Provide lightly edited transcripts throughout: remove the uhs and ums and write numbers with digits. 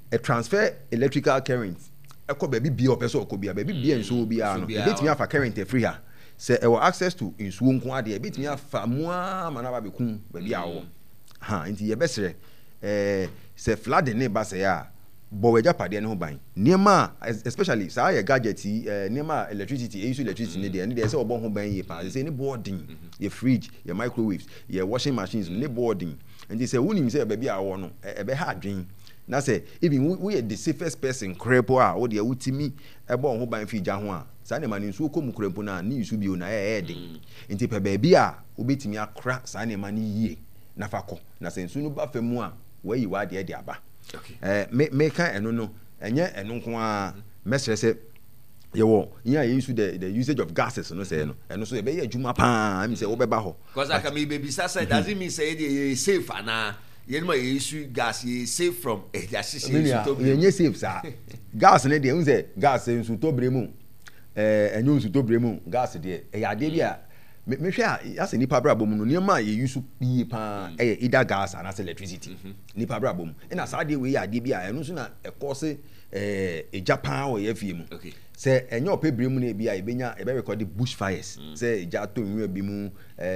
a transfer electrical current eko baby bi opeso okobia baby bi enso bia no ebetimi afa current free ha say e access to nsuo nko ade ebetimi afa moa manaba bekum baby awo ha nti ye besere say flood ne ba say a bo weja pade ne ho ban niema especially say ye gadget niema electricity use electricity ne de say obo ho ban ye pa say ne boarding ye fridge ye microwaves ye washing machines ne boarding and say wunim say baby awo no ebe ha adwen na say even we the safest person krepo a wo de wutimi ebo ho ban fi gya ho a sa ne ma ne nsuo komu krepo na ne isu bio na den nti pe baby a obetimi akra sa ne ma ne yie na fakọ na se nsu no ba famu a wayi wa de aba me kan eno no enye eno nko a mesere se yewo nya use the usage of gases no say no eno so e be adwuma pa am say wo beba ho because I can be say doesn't mean say dey safe ana yen ma issue gas ye safe from association to be yen safe sa gas ne dey unse gas nsu to bremu enyo nsu to bremu gas dey e ya dey bia me hwe a ase nipa bra bom no niam ye use pie pa either gas and electricity nipa bra bom na sa dey we ya dey bia eno so na e cause Japan or FM. Okay. Say enyo pe bremu na bia e benya e be record bush fires. Say ja to nwe bi mu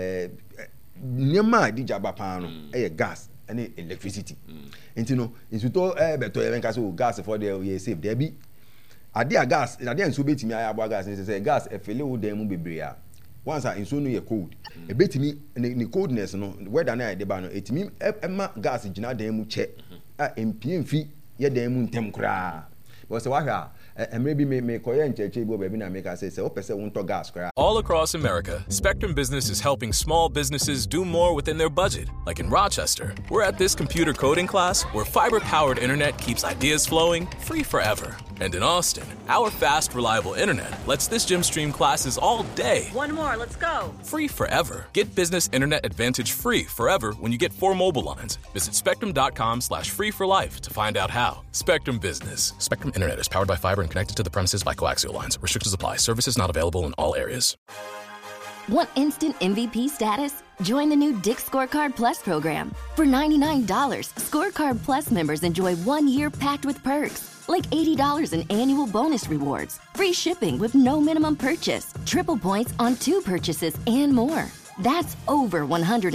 niam di jaba pa no gas and electricity. Enti no insuto beto e benka so gas for the ye safe there bi ade a gas ade enso betimi ayabo gas say gas e fele wo dem mu bebre a once a inso no ye cold e betimi ni coldness no weather na de ba no etimi ema gas gina dem mu che a empie mfi ye dem mu ntem kra because wa hwa emre bi me koye ncheche bo baby na make say opese wonto gas kra. All across America, Spectrum Business is helping small businesses do more within their budget. Like in Rochester, we're at this computer coding class where fiber-powered internet keeps ideas flowing free forever. And in Austin, our fast, reliable internet lets this gym stream classes all day. One more, let's go. Free forever. Get Business Internet Advantage free forever when you get 4 mobile lines. Visit spectrum.com/free for life to find out how. Spectrum Business. Spectrum Internet is powered by fiber and connected to the premises by coaxial lines. Restrictions apply. Services not available in all areas. Want instant MVP status? Join the new Dick's Scorecard Plus program. For $99, Scorecard Plus members enjoy 1 year packed with perks, like $80 in annual bonus rewards, free shipping with no minimum purchase, triple points on 2 purchases, and more. That's over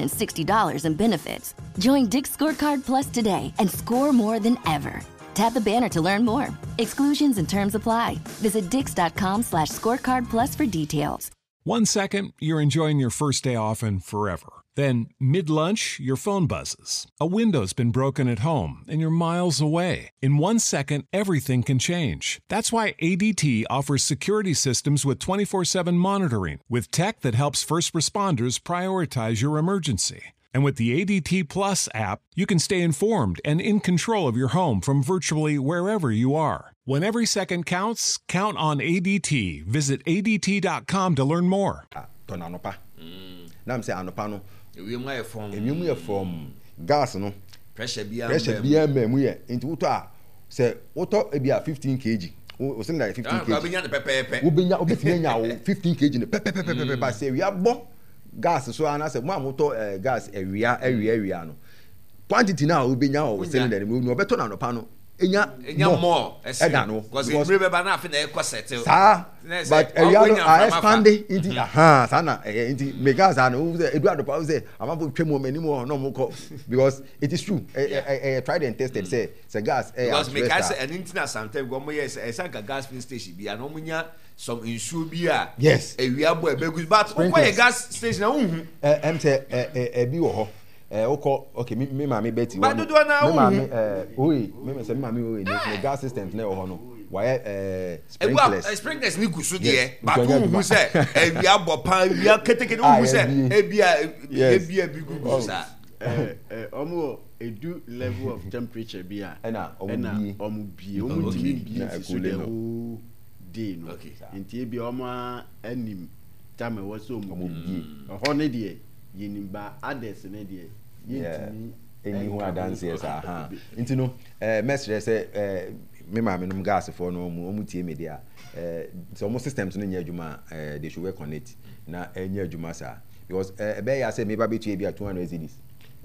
$160 in benefits. Join Dick's Scorecard Plus today and score more than ever. Tap the banner to learn more. Exclusions and terms apply. Visit dix.com/scorecard plus for details. 1 second, you're enjoying your first day off and forever. Then, mid-lunch, your phone buzzes. A window's been broken at home and you're miles away. In 1 second, everything can change. That's why ADT offers security systems with 24/7 monitoring, with tech that helps first responders prioritize your emergency. And with the ADT Plus app, you can stay informed and in control of your home from virtually wherever you are. When every second counts, count on ADT. Visit ADT.com to learn more. Tonanopa. Nam say anopa no. Ewiem ye from gas no. Pressure bia memu ye. Nti wuto a say wuto e bia 15 kg. O say na 15 kg. Obenya ne pepepe. Obetime nya 15 kg ne pepepe ba say we abo gas so ana say mo amoto gas ewia no. Quantity na obenya o say na no obeto na anopa no. Enya more no because we be na afi na e settle but area expanding into sana into mega sana edu adopa say amafo twem mani mo no mo because it is true I tried and tested say gas because mega say an internet sometimes go mo yes sanka gas filling station bi na mo nya some issue bi a yes ewia bo ebegus but why gas station na unhu em say ebi wo ho okay me mama Betty but do na me mama me say mama the gas systems na ho no why sprinklers ni gusu de but who say ewia bopa ewia ketekete who say ebia bi gugu sa omo edu level of temperature bia na omo bie omo timi bie so the whole day no nti ebia omo anim time we so omo bie ho ne de yenimba others ne de yentimi eni ho adanse esa nti no mesre say me ma menum gas for no omu tie me dia so mo systems no nya adwuma they should work on it na enya adwuma sa because be ya say me ba betu e bia 200 cedis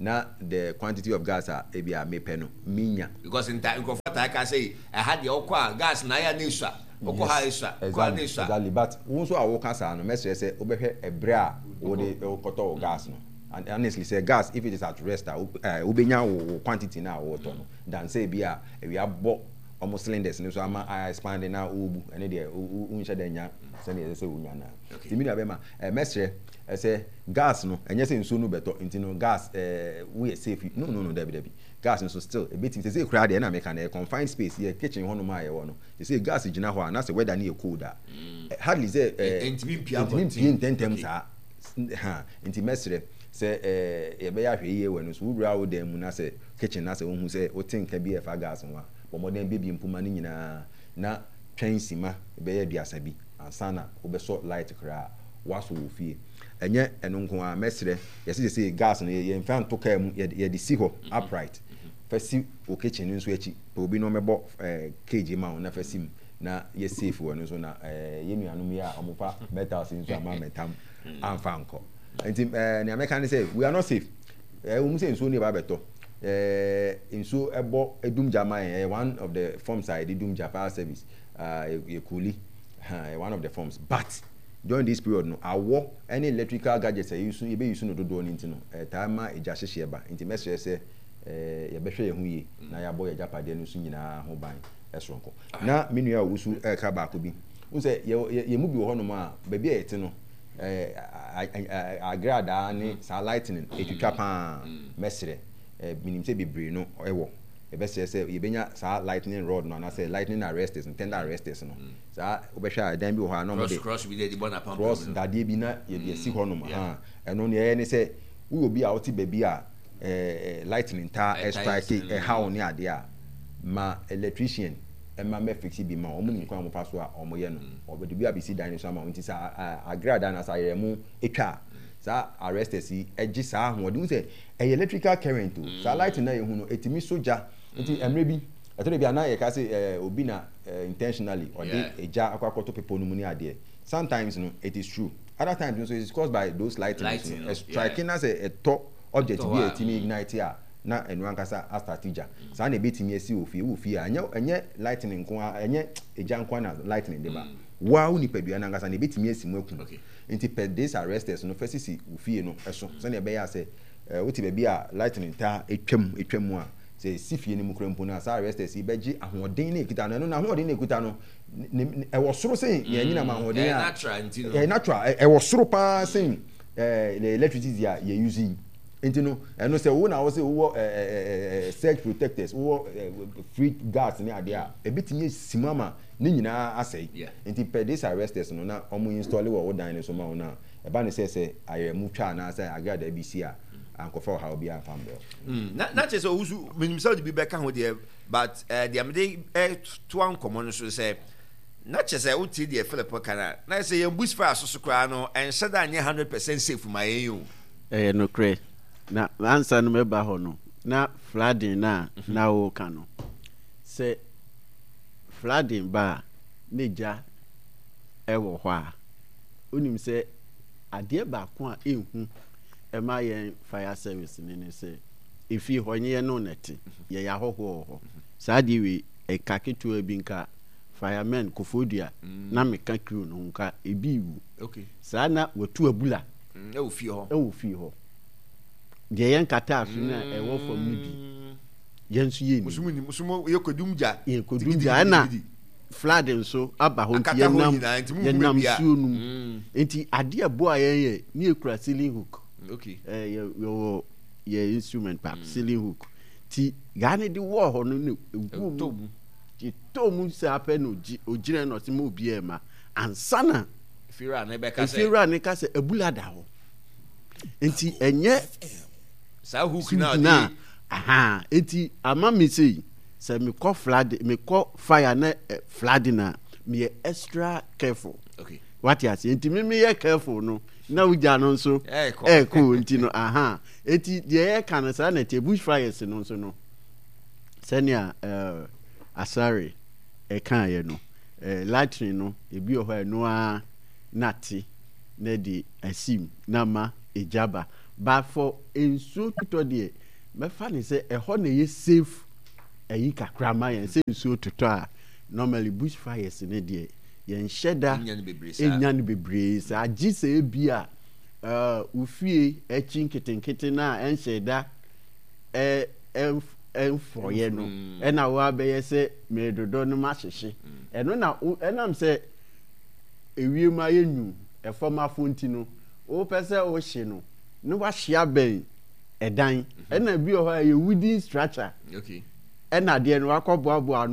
na the quantity of gas a ebi a mepe no minya because in time go for I say I had the okwa gas na ya nisha okwa ha isha kwa nisha exactly but won so a wo kasa no message say obehwe ebre a wo de koto gas no and honestly say gas if it is at rest obenya wo quantity na wo to no than say bia we abo almost cylinders no so ama expand na obu ene de unhye da nya say na say unya na timi na be ma message say gas no enye say nso no beto nti no gas we safe no debi gas nso still a bit say kura de na make na confined space here kitchen ho no ma ye wo no say gas gina ho na say weather na e cold hardly say intimi pia tentem sa ha nti message say ye be ya hwe ye we no so wura wo dem na say kitchen na say wo hu say o tinka bi e fa gas nwa bo modern baby mpuma ni nyina na twensima be ya duasa bi ansana wo be so light kra waso wo fie enye eno nko a mesre yesi say gas no ye mfa ntoka mu ye de si ho upright fasi o kitchen nso achi obi no mebo kg ma na fasi na ye safe wonu so na ye nuanom ya omofa metals nso ama metam amfa nko enti ne ameka ne say we are not safe we say nso ne ba beto nso ebo edum jama one of the forms I did dum japa service ye kuli one of the forms but during this period no awo any electrical gadgets you be use no dodo nti no time eja hyehye ba nti message say ye behwe ye hu ye na ya boy eja pade no so nyina ho ban esonko na menu a wusu ka ba ko bi unse ye mu bi ho no ma ba bi ete no agrada ni sa lightning etwitwa pa message minim se bebre no ewo ebese say yebenya sa lightning rod no na say lightning arresters and tender arresters no sa obehwa dan bi ho ha no mo de cross we dey bona pam cross dade bi na ye si ho no ma ha eno ne ye ne say we obi a oti baby a lightning ta strike how oni ade a ma electrician ma me fix bi ma omo ni kwa mo fa so a omo ye no obedi bi abisi dan so ma nti sa agrada na sa ye mu etwa sa arresters egi sa ho de say electrical current o sa lightning na ye hu no etimi soja nti emre bi eto bi ana ye ka say obi na intentionally or dey eja akwakoto people no mu ni ade sometimes no it is true other times so it is caused by those lightning striking as a top object bi etimi ignite a na enu ankasa astatija sa na ebetimi esi ofie anya lightning nko anya eja nko na lightning dey ba wow ni pedua na ankasa na ebetimi esi mu akun nti per days arresters no first si ofie no eso so na ebe ya say wuti be a lightning ta etwam a say sifie ni mu krempo na sa arresters beji ahoden na ekita no na ahoden na ekuta no e wo soro say ye nyina ma ahoden a natural e wo soro pa say the electricity ya ye using nti no eno say wo na wo say wo surge protectors wo free gas ni ade a ebetimi simama ni nyina asai nti per days arresters no na omo install wo dan ni so ma wo na e ba ne say ayemu twa na say agrada BC a ankofa how be am fambe na che so usu minimisa de bi be ka ho de but the amde to an common so say na che say uti de Philip kana na say yem bush fire so kra no en shada anye 100% safe my yen o no kre na answer no me ba ho no na flooding na wo ka no say flooding ba neja ewo ho a onim say ade ba ko a ehu ema yen fire service ni say efi ho nye no neti ye ya hoho ho saadi we ekaketu abinka firemen kofodua na meka crew no nka ebiwu okay saa na watu abula e ofie ho de yen kata aso na e wo fam ni bi yen su ye ni musumu ye kodumja na flood nso aba ho nti yenam suo num enti ade abo a yen ni ekura ceiling hook okay ye instrument pap ceiling hook ti gane di wo ho no egu ti tomu se ape no ogire no ti mo bi e ma ansana fira ne ka se ebulada ho enti enye sa hook na aha enti ama me sei se me call flood me call fire na flood na me extra careful okay what you say enti me ye careful no na uja no nso cool enti no aha enti de kan sa na te bush fires no nso no senia asare kan ye no lightning no ebi o ho no a nati na di asim na ma ejaba but for nsuo totɔ deɛ mɛfa ne sɛ ɛhɔ na yɛ safe ɛyi kakra ma yɛn sɛ nsuo totɔ a normally bushfires ne deɛ yɛn hyɛ da enya no bebree saa agye sɛ ebi a ofie akyi nketenkete na ɛnhyɛ da ɛnfɔyɛ no ɛna wɔabɛyɛ sɛ mɛdodo no ma hyehye ɛno na ɛnam sɛ ewiem ayɛ nwu ɛfɔm afonti no wopɛ sɛ wohye no ne wahyia bɛn ɛdan ɛna bi wɔ hɔ a yɛ wooden structure ɛna deɛ no wakɔboaboa